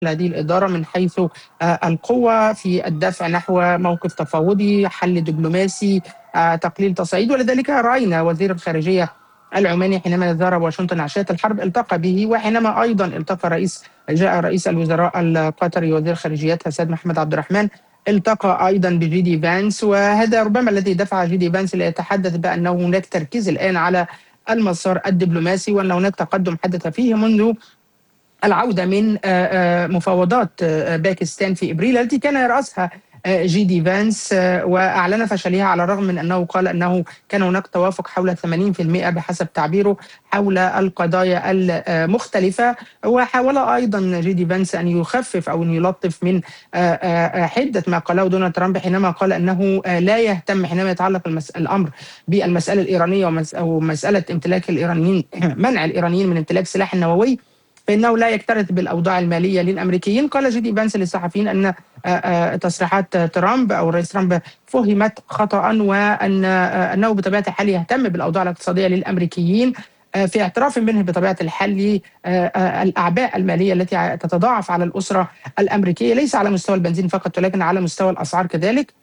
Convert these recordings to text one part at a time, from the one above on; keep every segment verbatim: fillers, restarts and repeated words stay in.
هذه الإدارة من حيث آآ القوة في الدفع نحو موقف تفاوضي، حل دبلوماسي، آآ تقليل تصعيد، ولذلك رأينا وزير الخارجية العماني حينما زار واشنطن عشية الحرب التقى به، وحينما أيضًا التقى رئيس جاء رئيس الوزراء القطري وزير خارجيتها السيد محمد عبد الرحمن، التقى أيضًا بجي دي فانس، وهذا ربما الذي دفع جي دي فانس ليتحدث بأنه هناك تركيز الآن على المسار الدبلوماسي، وأن هناك تقدم حدث فيه منذ العودة من آآ مفاوضات آآ باكستان في إبريل التي كان يرأسها آآ جي دي فانس، وأعلن فشلها على الرغم من أنه قال أنه كان هناك توافق حول ثمانين بالمئة بحسب تعبيره حول القضايا المختلفة، وحاول أيضًا جي دي فانس أن يخفف أو أن يلطف من آآ آآ حدة ما قاله دونالد ترامب حينما قال أنه آآ لا يهتم حينما يتعلق المس الأمر بالمسألة الإيرانية ومس أو مسألة امتلاك الإيرانيين منع الإيرانيين من امتلاك السلاح النووي، فإنه لا يكترث بالأوضاع المالية للأمريكيين. قال جي دي فانس للصحفيين أن آآ آآ تصريحات ترامب أو الرئيس ترامب فُهمت خطأ، وأن آآ أنه بطبيعة الحال يهتم بالأوضاع الاقتصادية للأمريكيين، آآ في اعتراف منه بطبيعة الحال ل آآ آآ الأعباء المالية التي ع تتضاعف على الأسرة الأمريكية، ليس على مستوى البنزين فقط ولكن على مستوى الأسعار كذلك.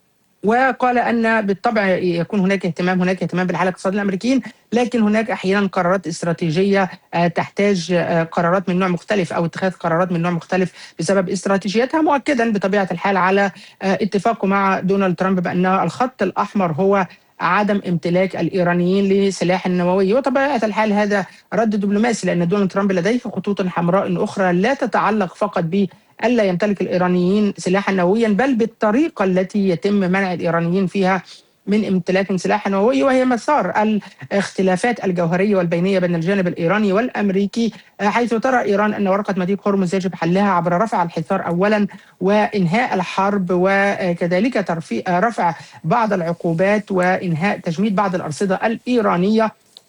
وقال أن بالطبع يكون هناك اهتمام هناك اهتمام بالحالة الاقتصادية للأمريكيين، لكن هناك أحيانًا قرارات استراتيجية آآ تحتاج آآ قرارات من نوع مختلف أو اتخاذ قرارات من نوع مختلف بسبب استراتيجيتها، مؤكدًا بطبيعة الحال على آآ اتفاقه مع دونالد ترامب بأن الخط الأحمر هو عدم امتلاك الإيرانيين لسلاح نووي، وطبيعة الحال هذا رد دبلوماسي لأن دونالد ترامب لديه خطوط حمراء أخرى لا تتعلق فقط ب ألا يمتلك الإيرانيين سلاحًا نوويًا، بل بالطريقة التي يتم منع الإيرانيين فيها من امتلاك سلاح نووي، وهي مسار الاختلافات الجوهرية والبينية بين الجانب الإيراني والأمريكي، حيث ترى إيران أن ورقة مضيق هرمز يجب حلها عبر رفع الحصار أولًا وإنهاء الحرب، وكذلك ترفي رفع بعض العقوبات وإنهاء تجميد بعض الأرصدة الإيرانية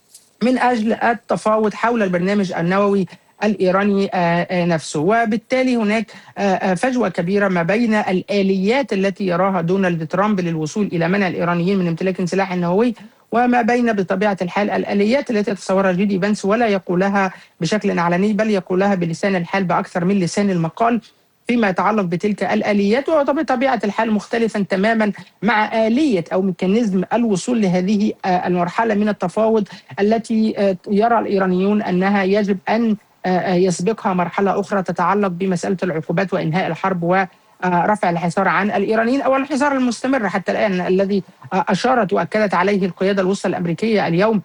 من أجل التفاوض حول البرنامج النووي الإيراني آآ نفسه، وبالتالي هناك آآ فجوة كبيرة ما بين الآليات التي يراها دونالد ترامب للوصول إلى منع الإيرانيين من امتلاك سلاح نووي، وما بين بطبيعة الحال الآليات التي يتصورها جي دي فانس ولا يقولها بشكل علني بل يقولها بلسان الحال بأكثر من لسان المقال فيما يتعلق بتلك الآليات، وبطبيعة الحال مختلفًا تمامًا مع آلية أو ميكانيزم الوصول لهذه آآ المرحلة من التفاوض التي آآ يرى الإيرانيون أنها يجب أن آآ يسبقها مرحلة أخرى تتعلق بمسألة العقوبات وإنهاء الحرب ورفع الحصار عن الإيرانيين أو الحصار المستمر حتى الآن الذي أ أشارت وأكدت عليه القيادة الوسطى الأمريكية اليوم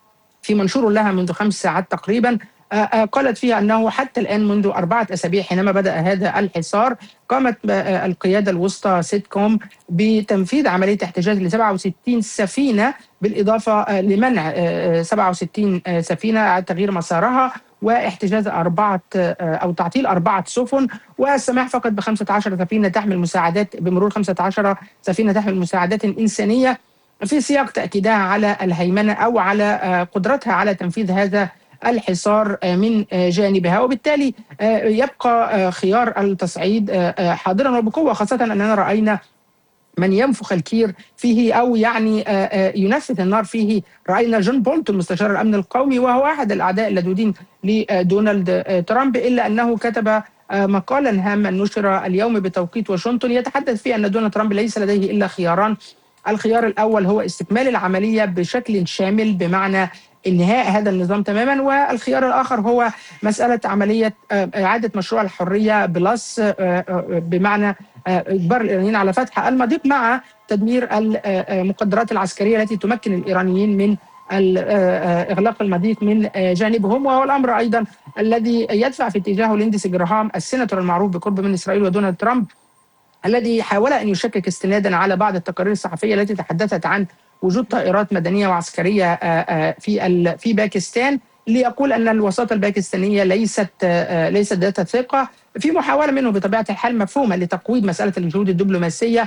في منشور لها منذ خمس ساعات تقريبًا. آآ قالت فيها أنه حتى الآن منذ أربعة أسابيع حينما بدأ هذا الحصار قامت آآ القيادة الوسطى سيتكوم بتنفيذ عملية احتجاز لسبعة وستين سفينة بالإضافة لمنع آآ سبعة وستين سفينة تغيير مسارها واحتجاز أربعة أو تعطيل أربعة سفن، والسماح فقط بخمسة عشر سفينة تحمل مساعدات بمرور خمسة عشر سفينة تحمل مساعدات إنسانية في سياق تأكيدها على الهيمنة أو على قدرتها على تنفيذ هذا الحصار من جانبها، وبالتالي يبقى خيار التصعيد حاضرًا وبقوة، خاصةً أننا رأينا من ينفخ الكير فيه أو يعني ينفث النار فيه. رأينا جون بولتون مستشار الأمن القومي وهو أحد الأعداء اللدودين لدونالد ترامب، إلا أنه كتب مقالًا هامًا نشر اليوم بتوقيت واشنطن يتحدث فيه أن دونالد ترامب ليس لديه إلا خياران. الخيار الأول هو استكمال العملية بشكل شامل بمعنى إنهاء هذا النظام تمامًا، والخيار الآخر هو مسألة عملية إعادة مشروع الحرية بلس بمعنى إجبار الإيرانيين على فتح المضيق مع تدمير المقدرات العسكرية التي تمكن الإيرانيين من إغلاق المضيق من جانبهم، وهو الأمر أيضًا الذي يدفع في اتجاهه ليندسي جراهام السيناتور المعروف بقرب من إسرائيل ودونالد ترامب، الذي حاول أن يشكك استنادًا على بعض التقارير الصحفية التي تحدثت عن وجود طائرات مدنية وعسكرية في ال في باكستان، ليقول أن الوساطة الباكستانية ليست ليست ذات ثقة، في محاولة منه بطبيعة الحال مفهومة لتقويض مسألة الجهود الدبلوماسية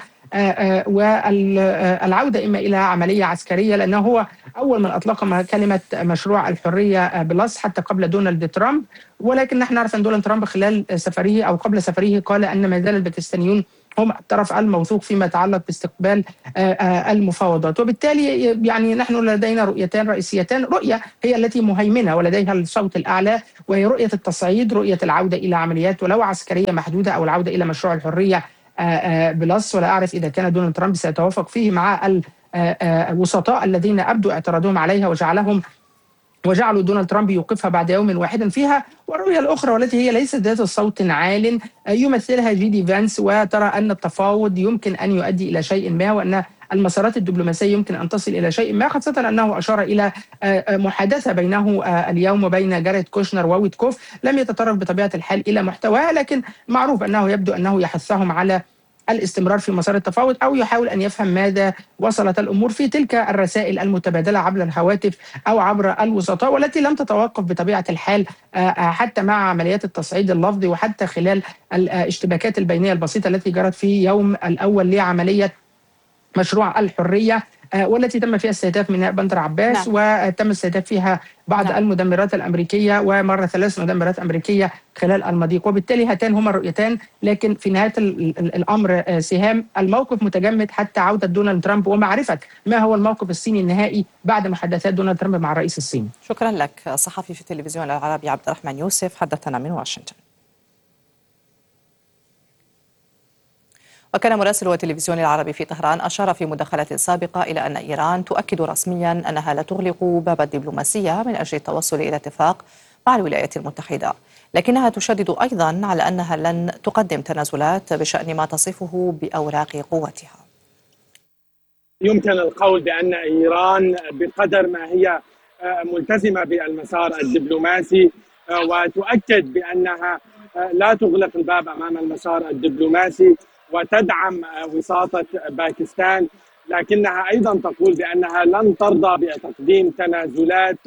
والعودة إما إلى عملية عسكرية، لأنه هو أول من أطلق كلمة مشروع الحرية بلس حتى قبل دونالد ترامب، ولكن نحن نعرف أن دونالد ترامب خلال سفره أو قبل سفره قال أن ما زال الباكستانيون هم الطرف الموثوق فيما يتعلق باستقبال المفاوضات. وبالتالي يعني نحن لدينا رؤيتان رئيسيتان، رؤية هي التي مهيمنة ولديها الصوت الأعلى، وهي رؤية التصعيد، رؤية العودة إلى عمليات ولو عسكرية محدودة أو العودة إلى مشروع الحرية بلس. ولا أعرف إذا كان دونالد ترامب سيتوافق فيه مع الوسطاء الذين أبدوا اعتراضهم عليها وجعلهم وجعلوا دونالد ترامب يوقفها بعد يوم واحد فيها. والرؤية الأخرى والتي هي ليست ذات صوت عال يمثلها جي دي فانس، وترى أن التفاوض يمكن أن يؤدي إلى شيء ما، وأن المسارات الدبلوماسية يمكن أن تصل إلى شيء ما، خاصة أنه أشار إلى محادثة بينه اليوم وبين جاريت كوشنر وويتكوف لم يتطرق بطبيعة الحال إلى محتواها، لكن معروف أنه يبدو أنه يحثهم على الاستمرار في مسار التفاوض، أو يحاول أن يفهم ماذا وصلت الأمور في تلك الرسائل المتبادلة عبر الهواتف أو عبر الوسطاء، والتي لم تتوقف بطبيعة الحال حتى مع عمليات التصعيد اللفظي وحتى خلال الاشتباكات البينية البسيطة التي جرت في يوم الأول لعملية مشروع الحرية، والتي تم فيها استهداف ميناء بندر عباس. نعم. وتم استهداف فيها بعض نعم. المدمرات الأمريكية، ومرة ثلاث مدمرات أمريكية خلال المضيق. وبالتالي هاتان هما الرؤيتان، لكن في نهاية الأمر سهام البوقف متجمد حتى عودة دونالد ترامب ومعرفة ما هو الموقف الصيني النهائي بعد محادثات دونالد ترامب مع الرئيس الصيني. شكرا لك صحفي في التلفزيون العربي عبد الرحمن يوسف، حدثنا من واشنطن. وكان مراسل التلفزيون العربي في طهران أشار في مداخلة سابقة إلى أن إيران تؤكد رسميا أنها لا تغلق باب الدبلوماسية من أجل التوصل إلى اتفاق مع الولايات المتحدة، لكنها تشدد أيضا على أنها لن تقدم تنازلات بشأن ما تصفه بأوراق قوتها. يمكن القول بأن إيران بقدر ما هي ملتزمة بالمسار الدبلوماسي وتؤكد بأنها لا تغلق الباب أمام المسار الدبلوماسي وتدعم وساطة باكستان، لكنها أيضا تقول بأنها لن ترضى بتقديم تنازلات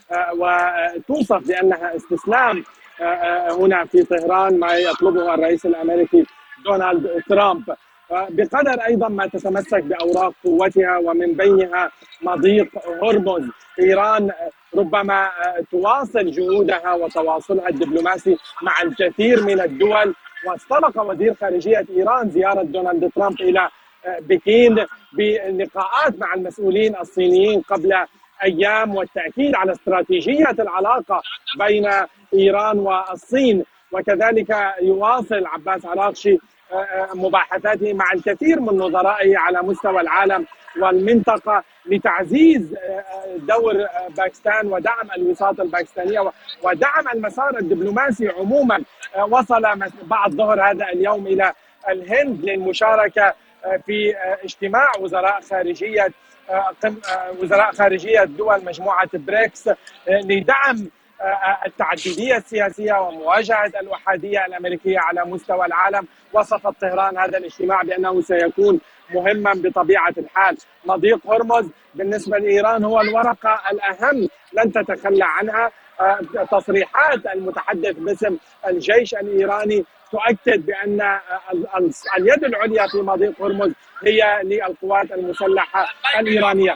وتوصف بأنها استسلام هنا في طهران ما يطلبه الرئيس الأمريكي دونالد ترامب، بقدر أيضا ما تتمسك بأوراق قوتها ومن بينها مضيق هرمز. إيران ربما تواصل جهودها وتواصلها الدبلوماسي مع الكثير من الدول، واستبق وزير خارجية إيران زيارة دونالد ترامب إلى بكين بلقاءات مع المسؤولين الصينيين قبل أيام، والتأكيد على استراتيجية العلاقة بين إيران والصين. وكذلك يواصل عباس عراقشي مباحثاته مع الكثير من نظرائه على مستوى العالم والمنطقة لتعزيز دور باكستان ودعم الوساطة الباكستانية ودعم المسار الدبلوماسي عموما. وصل بعد ظهر هذا اليوم إلى الهند للمشاركة في اجتماع وزراء خارجية وزراء خارجية دول مجموعة بريكس لدعم التعددية السياسية ومواجهة الأحادية الأمريكية على مستوى العالم. وصفت طهران هذا الاجتماع بأنه سيكون مهما بطبيعة الحال. مضيق هرمز بالنسبة لإيران هو الورقة الأهم لن تتخلى عنها. تصريحات المتحدث باسم الجيش الإيراني تؤكد بأن اليد العليا في مضيق هرمز هي للقوات المسلحة الإيرانية.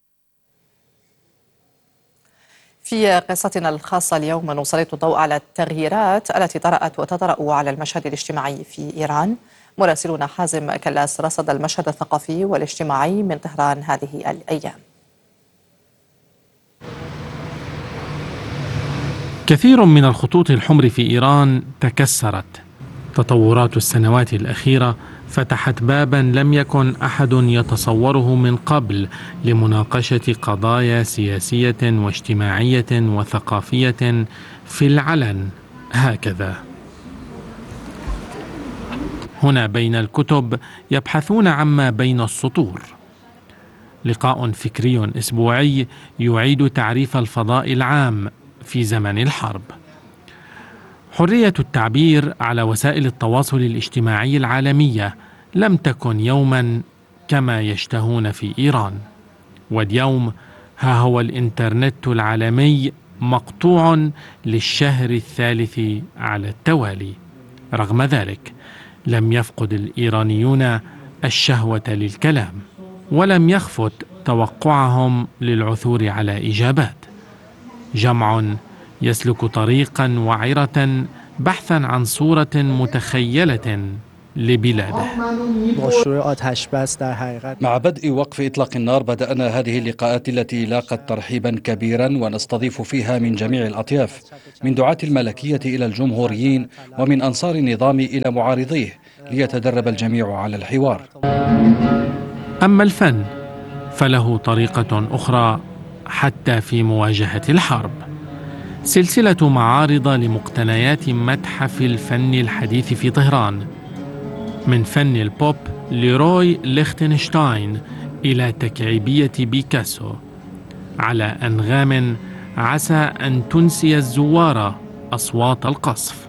في قصتنا الخاصة اليوم نسلط الضوء على التغييرات التي طرأت وتطرأ على المشهد الاجتماعي في إيران. مراسلنا حازم كلاس رصد المشهد الثقافي والاجتماعي من طهران هذه الأيام. كثير من الخطوط الحمر في إيران تكسرت. تطورات السنوات الأخيرة فتحت بابا لم يكن أحد يتصوره من قبل لمناقشة قضايا سياسية واجتماعية وثقافية في العلن هكذا. هنا بين الكتب يبحثون عما بين السطور. لقاء فكري أسبوعي يعيد تعريف الفضاء العام في زمن الحرب. حرية التعبير على وسائل التواصل الاجتماعي العالمية لم تكن يوما كما يشتهون في إيران، واليوم ها هو الإنترنت العالمي مقطوع للشهر الثالث على التوالي. رغم ذلك لم يفقد الإيرانيون الشهوة للكلام، ولم يخفت توقعهم للعثور على إجابات. جمع يسلك طريقا وعرة بحثا عن صورة متخيلة لبلاده. مع بدء وقف إطلاق النار بدأنا هذه اللقاءات التي لاقت ترحيبا كبيرا، ونستضيف فيها من جميع الأطياف، من دعاة الملكية إلى الجمهوريين ومن أنصار النظام إلى معارضيه، ليتدرب الجميع على الحوار. أما الفن فله طريقة أخرى حتى في مواجهة الحرب. سلسلة معارض لمقتنيات متحف الفن الحديث في طهران، من فن البوب لروي ليختنشتاين إلى تكعيبية بيكاسو، على أنغام عسى أن تنسي الزوار أصوات القصف.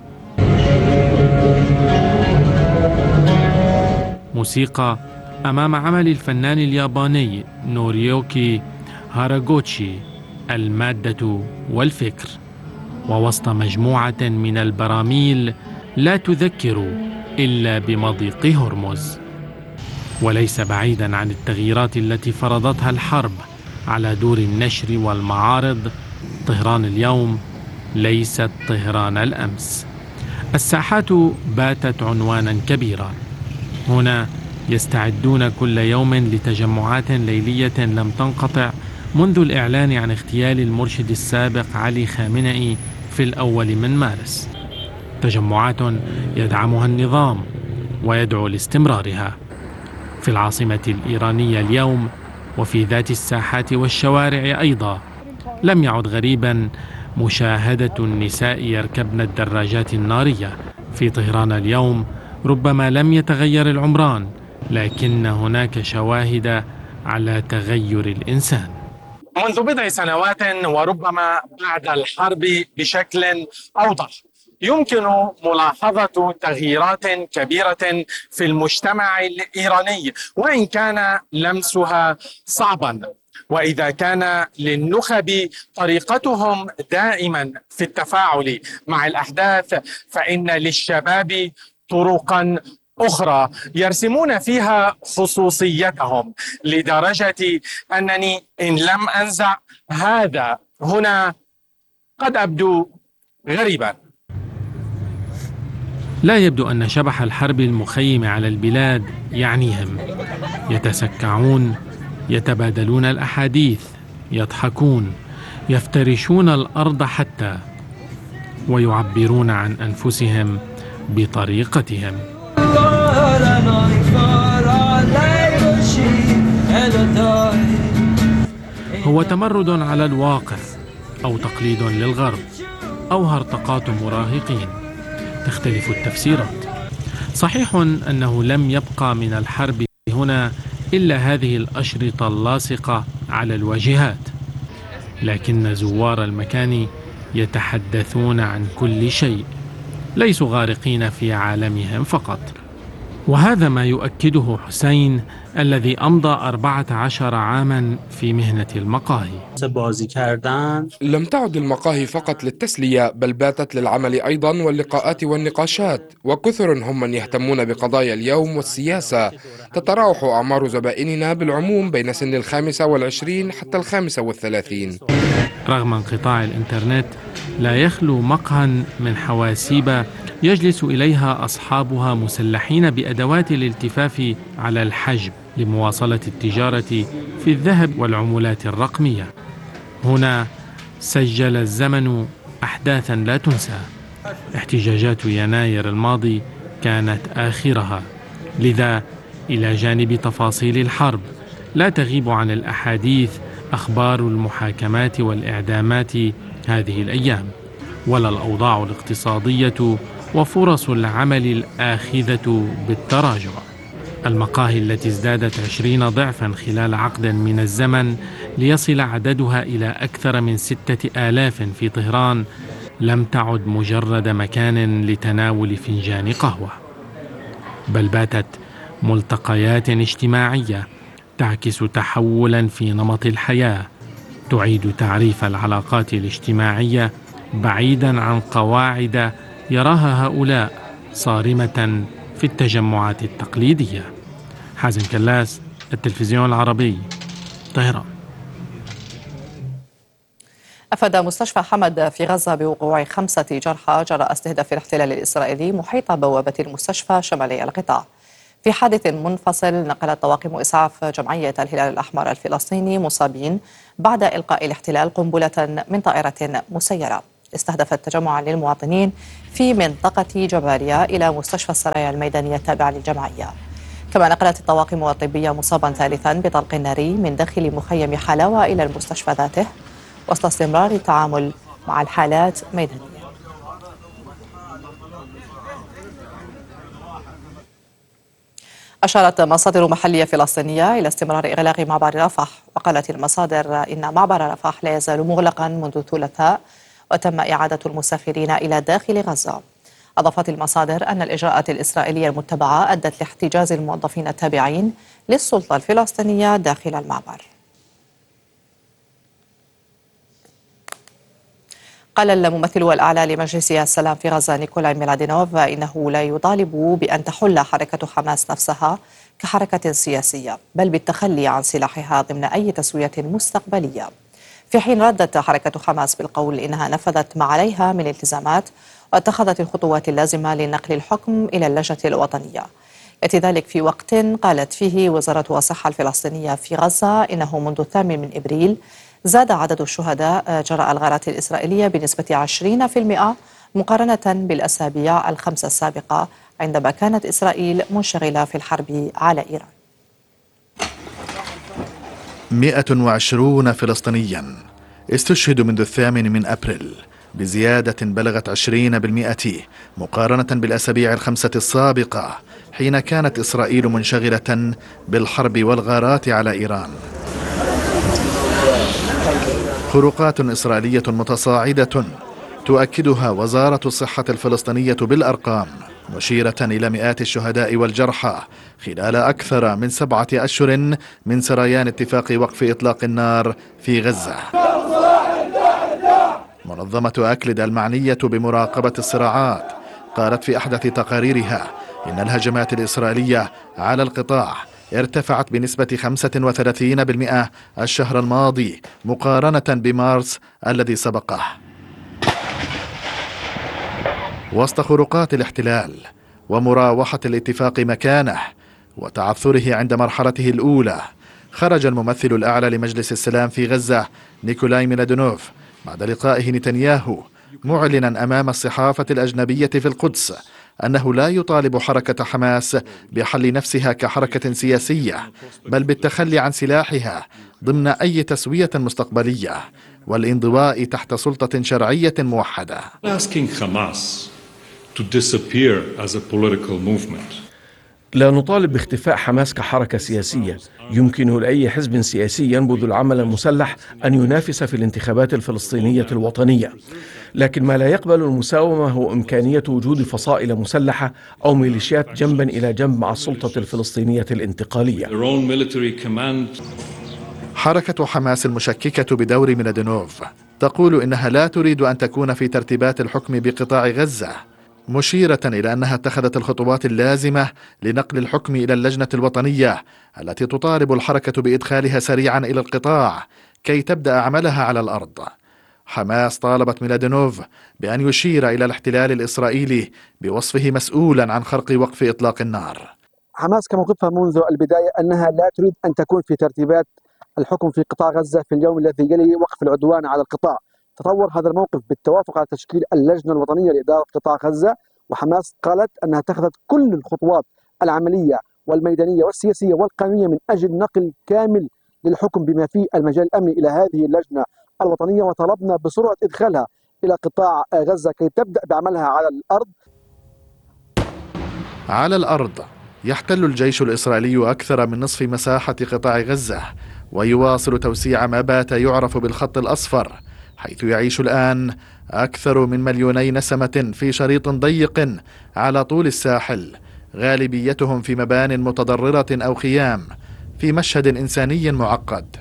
موسيقى أمام عمل الفنان الياباني نوريوكي هاراغوتشي، المادة والفكر، ووسط مجموعة من البراميل لا تذكر إلا بمضيق هرمز. وليس بعيدا عن التغييرات التي فرضتها الحرب على دور النشر والمعارض، طهران اليوم ليست طهران الأمس. الساحات باتت عنوانا كبيرا. هنا يستعدون كل يوم لتجمعات ليلية لم تنقطع منذ الإعلان عن اغتيال المرشد السابق علي خامنئي في الأول من مارس. تجمعات يدعمها النظام ويدعو لاستمرارها. في العاصمة الإيرانية اليوم وفي ذات الساحات والشوارع أيضا لم يعد غريبا مشاهدة النساء يركبن الدراجات النارية. في طهران اليوم ربما لم يتغير العمران، لكن هناك شواهد على تغير الإنسان. منذ بضع سنوات وربما بعد الحرب بشكل أوضح، يمكن ملاحظة تغييرات كبيرة في المجتمع الإيراني، وإن كان لمسها صعبا. وإذا كان للنخب طريقتهم دائما في التفاعل مع الأحداث، فإن للشباب طرقا أخرى يرسمون فيها خصوصيتهم، لدرجة أنني إن لم أنزع هذا هنا قد أبدو غريبا. لا يبدو أن شبح الحرب المخيم على البلاد يعنيهم. يتسكعون، يتبادلون الأحاديث، يضحكون، يفترشون الأرض حتى، ويعبرون عن أنفسهم بطريقتهم. هو تمرد على الواقع، أو تقليد للغرب، أو هرطقات مراهقين، تختلف التفسيرات. صحيح أنه لم يبقى من الحرب هنا إلا هذه الأشرطة اللاصقة على الواجهات، لكن زوار المكان يتحدثون عن كل شيء، ليسوا غارقين في عالمهم فقط. وهذا ما يؤكده حسين الذي أمضى أربعة عشر عاما في مهنة المقاهي. لم تعد المقاهي فقط للتسلية، بل باتت للعمل أيضا واللقاءات والنقاشات، وكثر هم من يهتمون بقضايا اليوم والسياسة. تتراوح أعمار زبائننا بالعموم بين سن الخامسة والعشرين حتى الخامسة والثلاثين. رغم انقطاع الإنترنت لا يخلو مقهى من حواسيب يجلس إليها أصحابها مسلحين بأدوات الالتفاف على الحجب لمواصلة التجارة في الذهب والعملات الرقمية. هنا سجل الزمن أحداثا لا تنسى. احتجاجات يناير الماضي كانت آخرها، لذا إلى جانب تفاصيل الحرب لا تغيب عن الأحاديث أخبار المحاكمات والإعدامات هذه الأيام، ولا الأوضاع الاقتصادية وفرص العمل الآخذة بالتراجع. المقاهي التي ازدادت عشرين ضعفا خلال عقد من الزمن ليصل عددها إلى أكثر من ستة آلاف في طهران لم تعد مجرد مكان لتناول فنجان قهوة، بل باتت ملتقيات اجتماعية تعكس تحولا في نمط الحياة، تعيد تعريف العلاقات الاجتماعية بعيدا عن قواعد يراها هؤلاء صارمة في التجمعات التقليدية. حازم كلاس، التلفزيون العربي، طهران. أفاد مستشفى حمد في غزة بوقوع خمسة جرحى جراء استهداف الاحتلال الإسرائيلي محيط بوابة المستشفى شمالي القطاع. في حادث منفصل نقلت طواقم إسعاف جمعية الهلال الأحمر الفلسطيني مصابين بعد إلقاء الاحتلال قنبلة من طائرة مسيرة استهدفت تجمعا للمواطنين في منطقة جباليا إلى مستشفى السرايا الميدانية التابعة للجمعية. كما نقلت الطواقم الطبية مصابا ثالثا بطلق ناري من داخل مخيم حلاوة إلى المستشفى ذاته وسط استمرار التعامل مع الحالات ميدانية. أشارت مصادر محلية فلسطينية إلى استمرار إغلاق معبر رفح، وقالت المصادر إن معبر رفح لا يزال مغلقا منذ الثلاثاء وتم إعادة المسافرين إلى داخل غزة. أضافت المصادر أن الإجراءات الإسرائيلية المتبعة أدت لاحتجاز الموظفين التابعين للسلطة الفلسطينية داخل المعبر. قال الممثل الأعلى لمجلس السلام في غزة نيكولاي ميلادينوف إنه لا يطالب بأن تحل حركة حماس نفسها كحركة سياسية، بل بالتخلي عن سلاحها ضمن أي تسوية مستقبلية. في حين ردت حركة حماس بالقول إنها نفذت ما عليها من التزامات واتخذت الخطوات اللازمة لنقل الحكم إلى اللجنة الوطنية. يأتي ذلك في وقت قالت فيه وزارة الصحة الفلسطينية في غزة إنه منذ الثامن من إبريل زاد عدد الشهداء جراء الغارات الإسرائيلية بنسبة عشرين بالمئة مقارنة بالأسابيع الخمسة السابقة عندما كانت إسرائيل منشغلة في الحرب على إيران. مئة وعشرون فلسطينيا استشهدوا منذ الثامن من أبريل بزيادة بلغت عشرين بالمئة مقارنة بالأسابيع الخمسة السابقة حين كانت إسرائيل منشغلة بالحرب والغارات على إيران. خروقات إسرائيلية متصاعدة تؤكدها وزارة الصحة الفلسطينية بالأرقام، مشيرة إلى مئات الشهداء والجرحى خلال أكثر من سبعة أشهر من سريان اتفاق وقف إطلاق النار في غزة. منظمة أكلد المعنية بمراقبة الصراعات قالت في أحدث تقاريرها إن الهجمات الإسرائيلية على القطاع ارتفعت بنسبة خمسة وثلاثين بالمئة الشهر الماضي مقارنة بمارس الذي سبقه. وسط خروقات الاحتلال ومراوحة الاتفاق مكانه وتعثره عند مرحلته الأولى، خرج الممثل الأعلى لمجلس السلام في غزة نيكولاي ميلادينوف بعد لقائه نتنياهو معلنا أمام الصحافة الأجنبية في القدس أنه لا يطالب حركة حماس بحل نفسها كحركة سياسية، بل بالتخلي عن سلاحها ضمن أي تسوية مستقبلية والانضواء تحت سلطة شرعية موحدة. لا نطالب باختفاء حماس كحركة سياسية. يمكن لأي حزب سياسي ينبذ العمل المسلح أن ينافس في الانتخابات الفلسطينية الوطنية، لكن ما لا يقبل المساومة هو إمكانية وجود فصائل مسلحة أو ميليشيات جنبا إلى جنب مع السلطة الفلسطينية الانتقالية. حركة حماس المشككة بدور ميلادينوف تقول إنها لا تريد أن تكون في ترتيبات الحكم بقطاع غزة، مشيرة إلى أنها اتخذت الخطوات اللازمة لنقل الحكم إلى اللجنة الوطنية التي تطالب الحركة بإدخالها سريعا إلى القطاع كي تبدأ عملها على الأرض. حماس طالبت ميلادينوف بأن يشير إلى الاحتلال الإسرائيلي بوصفه مسؤولا عن خرق وقف إطلاق النار. حماس كموقفها منذ البداية أنها لا تريد أن تكون في ترتيبات الحكم في قطاع غزة في اليوم الذي يلي وقف العدوان على القطاع. تطور هذا الموقف بالتوافق على تشكيل اللجنة الوطنية لإدارة قطاع غزة، وحماس قالت أنها اتخذت كل الخطوات العملية والميدانية والسياسية والقانونية من أجل نقل كامل للحكم بما فيه المجال الأمني إلى هذه اللجنة الوطنية، وطلبنا بسرعة إدخالها إلى قطاع غزة كي تبدأ بعملها على الأرض. على الأرض يحتل الجيش الإسرائيلي أكثر من نصف مساحة قطاع غزة، ويواصل توسيع ما بات يعرف بالخط الأصفر، حيث يعيش الآن أكثر من مليوني نسمة في شريط ضيق على طول الساحل، غالبيتهم في مبان متضررة أو خيام، في مشهد إنساني معقد.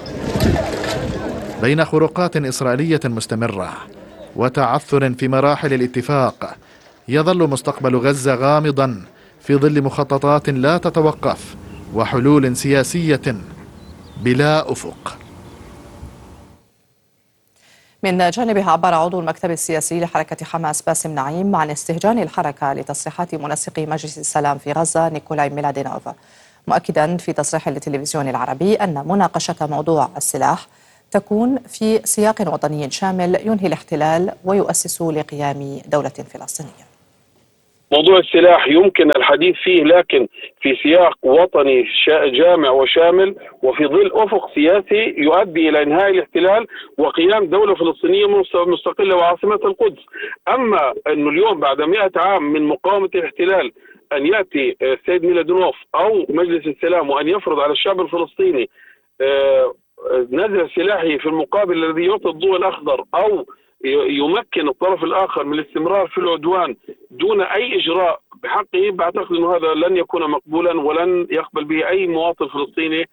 بين خروقات إسرائيلية مستمرة وتعثر في مراحل الاتفاق، يظل مستقبل غزة غامضا في ظل مخططات لا تتوقف وحلول سياسية بلا أفق. من جانبه عبر عضو المكتب السياسي لحركة حماس باسم نعيم عن استهجان الحركة لتصريحات منسق مجلس السلام في غزة نيكولاي ميلادينوف، مؤكدا في تصريح للتلفزيون العربي أن مناقشة موضوع السلاح تكون في سياق وطني شامل ينهي الاحتلال ويؤسس لقيام دولة فلسطينية. موضوع السلاح يمكن الحديث فيه، لكن في سياق وطني جامع وشامل وفي ظل أفق سياسي يؤدي إلى إنهاء الاحتلال وقيام دولة فلسطينية مستقلة وعاصمة القدس. أما أنه اليوم بعد مئة عام من مقاومة الاحتلال أن يأتي السيد ميلادينوف أو مجلس السلام وأن يفرض على الشعب الفلسطيني نزع سلاحه في المقابل الذي يعطي الضوء الأخضر أو يمكن الطرف الآخر من الاستمرار في العدوان دون أي إجراء بحقه، بعتقد أنه هذا لن يكون مقبولا ولن يقبل به أي مواطن فلسطيني.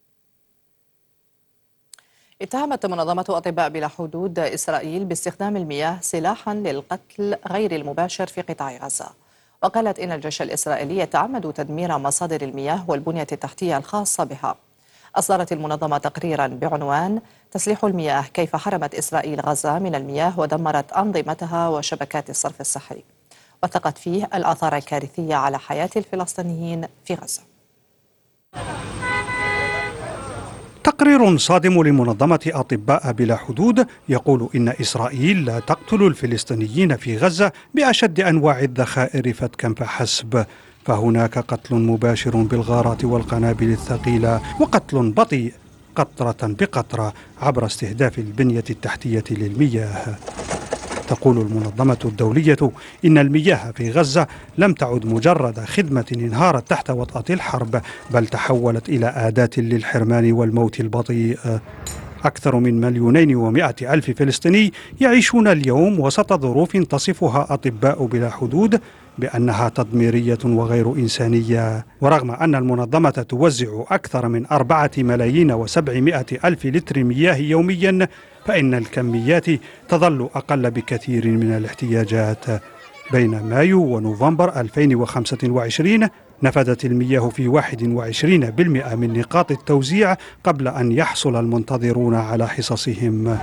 اتهمت منظمة أطباء بلا حدود إسرائيل باستخدام المياه سلاحا للقتل غير المباشر في قطاع غزة، وقالت إن الجيش الإسرائيلي يتعمد تدمير مصادر المياه والبنية التحتية الخاصة بها. أصدرت المنظمة تقريرا بعنوان تسليح المياه، كيف حرمت إسرائيل غزة من المياه ودمرت أنظمتها وشبكات الصرف الصحي، وثقت فيه الآثار الكارثية على حياة الفلسطينيين في غزة. تقرير صادم لمنظمة أطباء بلا حدود يقول إن إسرائيل لا تقتل الفلسطينيين في غزة بأشد أنواع الذخائر فتكا فحسب، فهناك قتل مباشر بالغارات والقنابل الثقيلة وقتل بطيء قطرة بقطرة عبر استهداف البنية التحتية للمياه. تقول المنظمة الدولية إن المياه في غزة لم تعد مجرد خدمة انهارت تحت وطأة الحرب، بل تحولت إلى أداة للحرمان والموت البطيء. أكثر من مليونين ومائة ألف فلسطيني يعيشون اليوم وسط ظروف تصفها أطباء بلا حدود بأنها تدميرية وغير إنسانية. ورغم أن المنظمة توزع أكثر من أربعة ملايين وسبعمائة ألف لتر مياه يوميا، فإن الكميات تظل أقل بكثير من الاحتياجات. بين مايو ونوفمبر ألفين وخمسة وعشرين نفذت المياه في واحد وعشرين بالمئة من نقاط التوزيع قبل أن يحصل المنتظرون على حصصهم.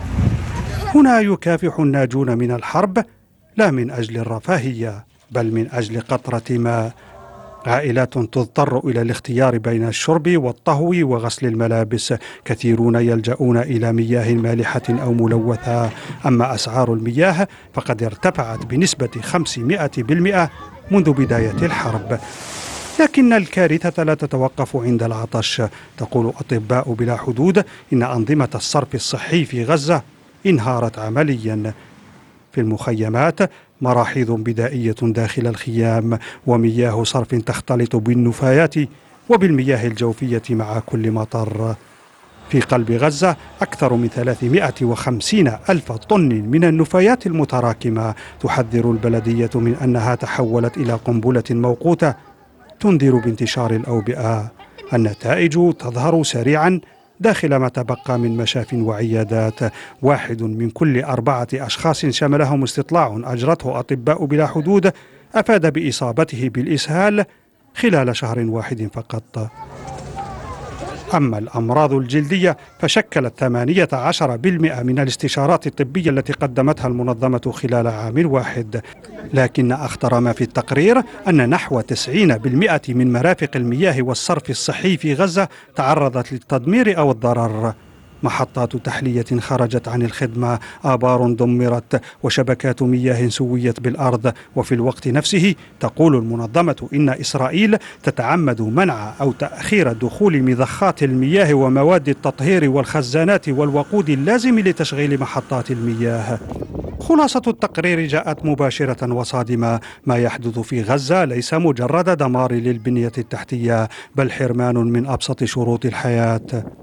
هنا يكافح الناجون من الحرب لا من أجل الرفاهية بل من أجل قطرة ماء. عائلات تضطر إلى الاختيار بين الشرب والطهو وغسل الملابس، كثيرون يلجؤون إلى مياه مالحة أو ملوثة. أما أسعار المياه فقد ارتفعت بنسبة خمسمائة بالمئة منذ بداية الحرب. لكن الكارثة لا تتوقف عند العطش. تقول أطباء بلا حدود إن أنظمة الصرف الصحي في غزة انهارت عمليا. في المخيمات مراحيض بدائية داخل الخيام ومياه صرف تختلط بالنفايات وبالمياه الجوفية مع كل مطر. في قلب غزة أكثر من ثلاثمائة وخمسين ألف طن من النفايات المتراكمة. تحذر البلدية من أنها تحولت إلى قنبلة موقوتة تنذر بانتشار الأوبئة. النتائج تظهر سريعا داخل ما تبقى من مشاف وعيادات. واحد من كل أربعة أشخاص شملهم استطلاع أجرته أطباء بلا حدود أفاد بإصابته بالإسهال خلال شهر واحد فقط. أما الأمراض الجلدية فشكلت ثمانية عشر بالمئة من الاستشارات الطبية التي قدمتها المنظمة خلال عام واحد. لكن أخطر ما في التقرير أن نحو تسعين بالمئة من مرافق المياه والصرف الصحي في غزة تعرضت للتدمير أو الضرر. محطات تحلية خرجت عن الخدمة، آبار دمرت، وشبكات مياه سويت بالأرض. وفي الوقت نفسه تقول المنظمة إن إسرائيل تتعمد منع أو تأخير دخول مضخات المياه ومواد التطهير والخزانات والوقود اللازم لتشغيل محطات المياه. خلاصة التقرير جاءت مباشرة وصادمة. ما يحدث في غزة ليس مجرد دمار للبنية التحتية بل حرمان من أبسط شروط الحياة.